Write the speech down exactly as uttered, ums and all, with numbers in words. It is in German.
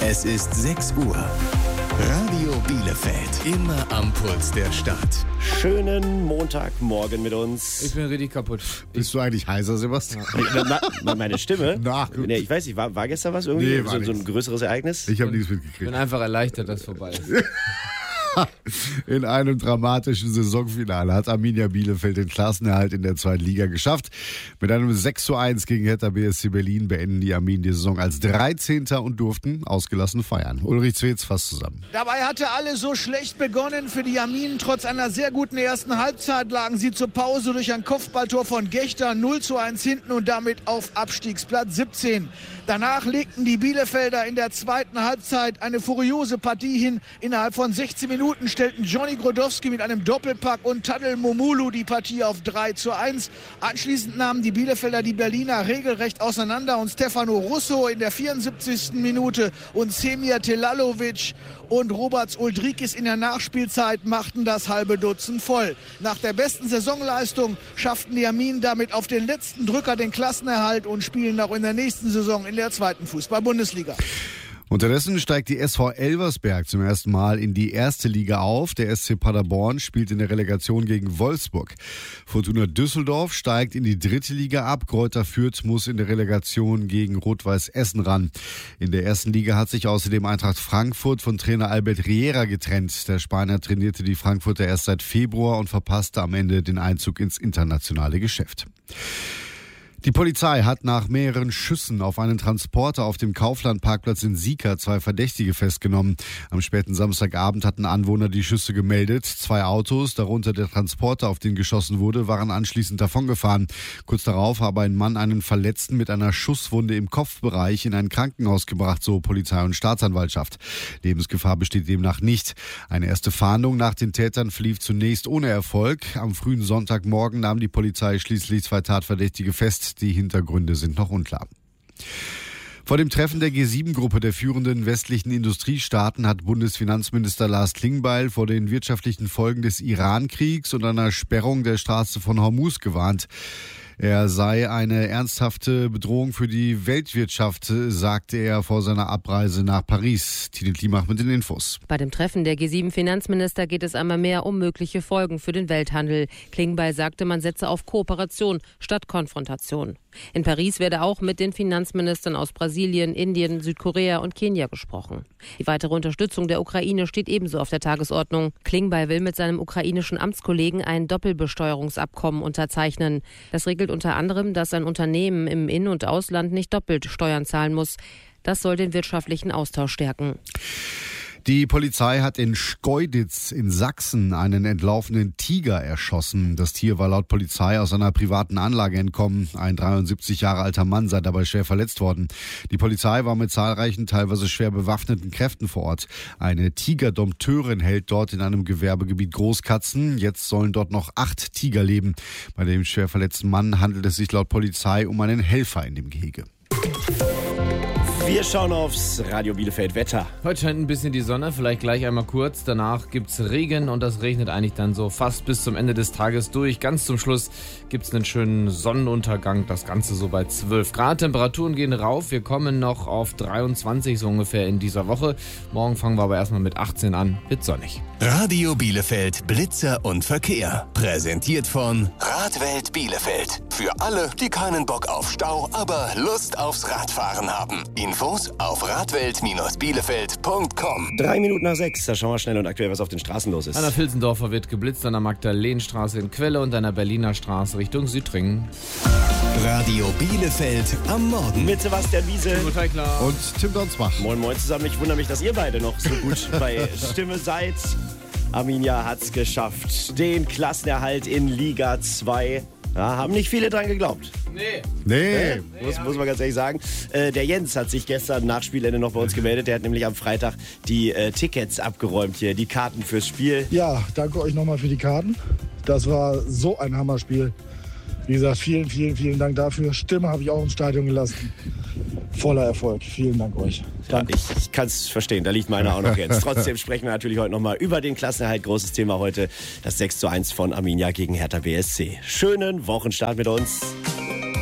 Es ist sechs Uhr. Radio Bielefeld. Immer am Puls der Stadt. Schönen Montagmorgen mit uns. Ich bin richtig kaputt. Bist du eigentlich heiser, Sebastian? Na, na, meine Stimme? Na, nee, ich weiß nicht, war, war gestern was irgendwie? Nee, war so, so ein nichts. größeres Ereignis? Ich habe nichts Ich mitgekriegt. bin einfach erleichtert, dass es vorbei ist. In einem dramatischen Saisonfinale hat Arminia Bielefeld den Klassenerhalt in der zweiten Liga geschafft. Mit einem sechs zu eins gegen Hertha B S C Berlin beenden die Arminen die Saison als dreizehnter und durften ausgelassen feiern. Ulrich Zwetz fasst zusammen. Dabei hatte alles so schlecht begonnen für die Arminen. Trotz einer sehr guten ersten Halbzeit lagen sie zur Pause durch ein Kopfballtor von Gechter null zu eins hinten und damit auf Abstiegsplatz siebzehn. Danach legten die Bielefelder in der zweiten Halbzeit eine furiose Partie hin. Innerhalb von sechzehn Minuten stellten Johnny Grodowski mit einem Doppelpack und Tadel Momulu die Partie auf drei zu eins. Anschließend nahmen die Bielefelder die Berliner regelrecht auseinander und Stefano Russo in der vierundsiebzigsten Minute und Semir Telalovic und Roberts Uldrikis in der Nachspielzeit machten das halbe Dutzend voll. Nach der besten Saisonleistung schafften die Arminen damit auf den letzten Drücker den Klassenerhalt und spielen auch in der nächsten Saison in der zweiten Fußball-Bundesliga. Unterdessen steigt die S V Elversberg zum ersten Mal in die erste Liga auf. Der S C Paderborn spielt in der Relegation gegen Wolfsburg. Fortuna Düsseldorf steigt in die dritte Liga ab. Greuther Fürth muss in der Relegation gegen Rot-Weiß Essen ran. In der ersten Liga hat sich außerdem Eintracht Frankfurt von Trainer Albert Riera getrennt. Der Spanier trainierte die Frankfurter erst seit Februar und verpasste am Ende den Einzug ins internationale Geschäft. Die Polizei hat nach mehreren Schüssen auf einen Transporter auf dem Kaufland-Parkplatz in Sieker zwei Verdächtige festgenommen. Am späten Samstagabend hatten Anwohner die Schüsse gemeldet. Zwei Autos, darunter der Transporter, auf den geschossen wurde, waren anschließend davongefahren. Kurz darauf habe ein Mann einen Verletzten mit einer Schusswunde im Kopfbereich in ein Krankenhaus gebracht, so Polizei und Staatsanwaltschaft. Lebensgefahr besteht demnach nicht. Eine erste Fahndung nach den Tätern verlief zunächst ohne Erfolg. Am frühen Sonntagmorgen nahm die Polizei schließlich zwei Tatverdächtige fest. Die Hintergründe sind noch unklar. Vor dem Treffen der G sieben Gruppe der führenden westlichen Industriestaaten hat Bundesfinanzminister Lars Klingbeil vor den wirtschaftlichen Folgen des Iran-Kriegs und einer Sperrung der Straße von Hormuz gewarnt. Er sei eine ernsthafte Bedrohung für die Weltwirtschaft, sagte er vor seiner Abreise nach Paris. Tine Klimach mit den Infos. Bei dem Treffen der G sieben Finanzminister geht es einmal mehr um mögliche Folgen für den Welthandel. Klingbeil sagte, man setze auf Kooperation statt Konfrontation. In Paris werde auch mit den Finanzministern aus Brasilien, Indien, Südkorea und Kenia gesprochen. Die weitere Unterstützung der Ukraine steht ebenso auf der Tagesordnung. Klingbeil will mit seinem ukrainischen Amtskollegen ein Doppelbesteuerungsabkommen unterzeichnen. Das regelt unter anderem, dass ein Unternehmen im In- und Ausland nicht doppelt Steuern zahlen muss. Das soll den wirtschaftlichen Austausch stärken. Die Polizei hat in Schkeuditz in Sachsen einen entlaufenen Tiger erschossen. Das Tier war laut Polizei aus einer privaten Anlage entkommen. Ein dreiundsiebzig Jahre alter Mann sei dabei schwer verletzt worden. Die Polizei war mit zahlreichen, teilweise schwer bewaffneten Kräften vor Ort. Eine Tigerdompteurin hält dort in einem Gewerbegebiet Großkatzen. Jetzt sollen dort noch acht Tiger leben. Bei dem schwer verletzten Mann handelt es sich laut Polizei um einen Helfer in dem Gehege. Wir schauen aufs Radio Bielefeld Wetter. Heute scheint ein bisschen die Sonne, vielleicht gleich einmal kurz. Danach gibt's Regen und das regnet eigentlich dann so fast bis zum Ende des Tages durch. Ganz zum Schluss gibt's einen schönen Sonnenuntergang. Das Ganze so bei zwölf Grad. Temperaturen gehen rauf. Wir kommen noch auf dreiundzwanzig so ungefähr in dieser Woche. Morgen fangen wir aber erstmal mit achtzehn an. Wird sonnig. Radio Bielefeld Blitzer und Verkehr. Präsentiert von Radwelt Bielefeld. Für alle, die keinen Bock auf Stau, aber Lust aufs Radfahren haben. Infos auf radwelt Bielefeld punkt com. Drei Minuten nach sechs, da schauen wir schnell und aktuell, was auf den Straßen los ist. An der Vilsendorfer wird geblitzt, an der Magdalenenstraße in Quelle und an der Berliner Straße Richtung Südringen. Radio Bielefeld am Morgen. Mit Sebastian Wiese. Klar. Und Tim Donsbach. Moin Moin zusammen, ich wundere mich, dass ihr beide noch so gut bei Stimme seid. Arminia hat's geschafft. Den Klassenerhalt in Liga zwei. Ja, haben nicht viele dran geglaubt. Nee. Nee. Nee, muss, muss man ganz ehrlich sagen. Äh, der Jens hat sich gestern nach Spielende noch bei uns gemeldet. Der hat nämlich am Freitag die äh, Tickets abgeräumt hier, die Karten fürs Spiel. Ja, danke euch nochmal für die Karten. Das war so ein Hammerspiel. Wie gesagt, vielen, vielen, vielen Dank dafür. Stimme habe ich auch im Stadion gelassen. Voller Erfolg. Vielen Dank euch. Ja, ich ich kann es verstehen, da liegt meiner auch noch jetzt. Trotzdem sprechen wir natürlich heute nochmal über den Klassenerhalt. Großes Thema heute, das sechs zu eins von Arminia gegen Hertha B S C. Schönen Wochenstart mit uns.